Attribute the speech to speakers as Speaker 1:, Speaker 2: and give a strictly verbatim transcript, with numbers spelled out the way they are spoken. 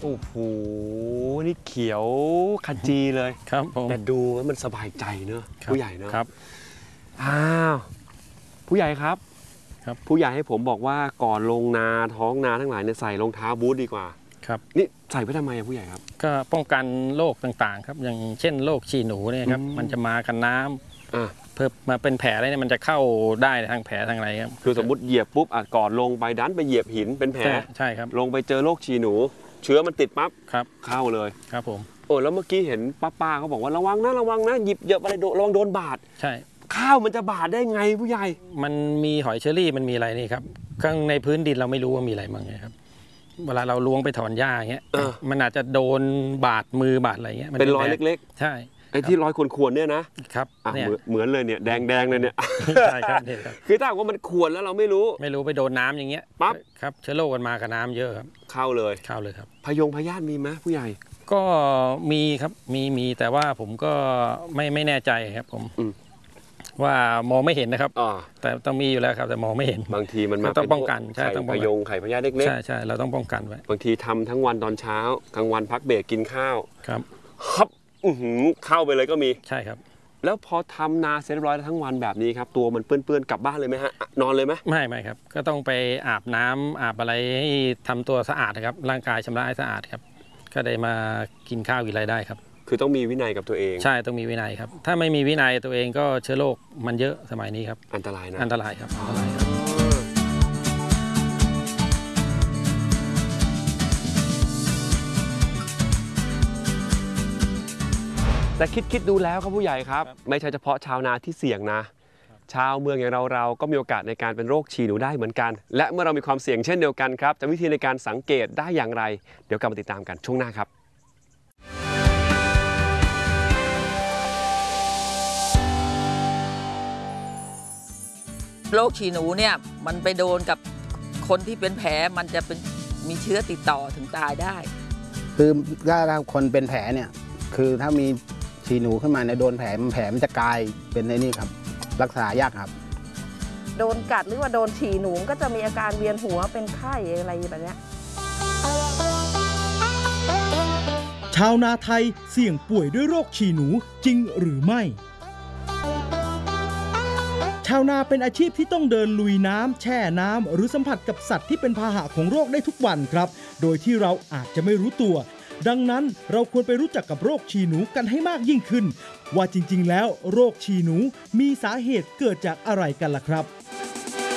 Speaker 1: โอ้โหนี่เขียวขจีเลย
Speaker 2: ครับผม
Speaker 1: แต่ดูแล้วมันสบายใจเนอะผู้ใหญ่เนอะ
Speaker 2: ครับ
Speaker 1: อ้าวผู้ใหญ่ครับ
Speaker 2: ครับ
Speaker 1: ผู้ใหญ่ให้ผมบอกว่าก่อนลงนาท้องนาทั้งหลายเนี่ยใส่รองเท้าบูทดีกว่า
Speaker 2: ครับ
Speaker 1: นี่ใส่ไปทำไมอะผู้ใหญ่ครับ
Speaker 2: ก็ป้องกันโรคต่างๆครับอย่างเช่นโรคฉี่หนูเนี่ยครับมันจะมากันน้ำ
Speaker 1: อ่า
Speaker 2: เพิ่มมาเป็นแผลอะไรเนี่ยมันจะเข้าได้ทางแผลทางอะไรครับ
Speaker 1: คือสมมติเหยียบปุ๊บอ่ะก่อนลงไปดันไปเหยียบหินเป็นแผล
Speaker 2: ใช่ครับ
Speaker 1: ลงไปเจอโรคฉี่หนูเชื้อมันติดปั๊บ
Speaker 2: ครับ
Speaker 1: เข้าเลย
Speaker 2: ครับผม
Speaker 1: โอ้แล้วเมื่อกี้เห็นป้าๆเขาบอกว่าระวังนะระวังนะหยิบเหยียบอะไรระวังโดนบาด
Speaker 2: ใช่
Speaker 1: ข้าวมันจะบาดได้ไงผู้ใหญ่
Speaker 2: มันมีหอยเชอรี่มันมีอะไรนี่ครับข้างในพื้นดินเราไม่รู้ว่ามีอะไรบ้างไงครับเวลาเราล้วงไปถอนหญ้าอย่างเงี้ยมันอาจจะโดนบาดมือบาดอะไรเงี้ย
Speaker 1: เป็นรอยเล็ก
Speaker 2: ๆใช่
Speaker 1: ไอ้ที่รอยข่วนๆเนี่ยนะครับ
Speaker 2: เนี่ย
Speaker 1: เหมือนเลยเนี่ยแดงๆเลยเนี่ย
Speaker 2: ใช่ครับเนี่ยครับ
Speaker 1: คือถ้าว่ามันข่วนแล้วเราไม่รู้
Speaker 2: ไม่รู้ไปโดนน้ำอย่างเงี้ย
Speaker 1: ปั๊บ
Speaker 2: ครับเชื้อโรคมันมากับน้ำเยอะครับ
Speaker 1: เข้าเลย
Speaker 2: เข้าเลยครับ
Speaker 1: พยงพยาธิมีไหมผู้ใหญ่
Speaker 2: ก็มีครับมีมีแต่ว่าผมก็ไม่ไม่แน่ใจครับผมว่ามองไม่เห็นนะครับแต่ต้องมีอยู่แล้วครับแต่มองไม่เห็น
Speaker 1: บางทีมันมา
Speaker 2: ต้องป้องกันใช่ต้อง
Speaker 1: พยงไข่พยาธิเล็ก
Speaker 2: ๆใช่ใช่เราต้องป้องกันไว้
Speaker 1: บางทีทำทั้งวันตอนเช้ากลางวันพักเบรกกินข้าว
Speaker 2: ครับ
Speaker 1: ครับอือหือเข้าไปเลยก็มี
Speaker 2: ใช่ครับ
Speaker 1: แล้วพอทำนาเสร็จเรียบร้อยทั้งวันแบบนี้ครับตัวมันเปื้อนๆกลับบ้านเลยไหมฮะนอนเลยไหม
Speaker 2: ไม่ไม่ครับก็ต้องไปอาบน้ำอาบอะไรให้ทำตัวสะอาดนะครับร่างกายชำระให้สะอาดครับก็ได้มากินข้าวกินอะไรได้ครับ
Speaker 1: คือต้องมีวินัยกับตัวเอง
Speaker 2: ใช่ต้องมีวินัยครับถ้าไม่มีวินัยตัวเองก็เชื้อโรคมันเยอะสมัยนี้ครับ
Speaker 1: อันตรายนะ
Speaker 2: อันตรายครับอันตรายครับ
Speaker 1: แต่คิดคิดดูแล้วครับผู้ใหญ่ครับไม่ใช่เฉพาะชาวนาที่เสี่ยงนะชาวเมืองอย่างเราเราก็มีโอกาสในการเป็นโรคฉี่หนูได้เหมือนกันและเมื่อเรามีความเสี่ยงเช่นเดียวกันครับจะวิธีในการสังเกตได้อย่างไรเดี๋ยวกลับมาติดตามกันช่วงหน้าครับ
Speaker 3: โรคฉี่หนูเนี่ยมันไปโดนกับคนที่เป็นแผลมันจะเป็นมีเชื้อติดต่อถึงตายได้
Speaker 4: คือถ้าคนเป็นแผลเนี่ยคือถ้ามีฉี่หนูขึ้นมาในโดนแผลแผลมันจะกลายเป็นในนี่ครับรักษายากครับ
Speaker 5: โดนกัดหรือว่าโดนฉี่หนูก็จะมีอาการเวียนหัวเป็นไข้อะไรแบบนี้
Speaker 6: ชาวนาไทยเสี่ยงป่วยด้วยโรคฉี่หนูจริงหรือไม่ชาวนาเป็นอาชีพที่ต้องเดินลุยน้ำแช่น้ำหรือสัมผัสกับสัตว์ที่เป็นพาหะของโรคได้ทุกวันครับโดยที่เราอาจจะไม่รู้ตัวดังนั้นเราควรไปรู้จักกับโรคฉี่หนูกันให้มากยิ่งขึ้นว่าจริงๆแล้วโรคฉี่หนูมีสาเหตุเกิดจากอะไรกันล่ะครับ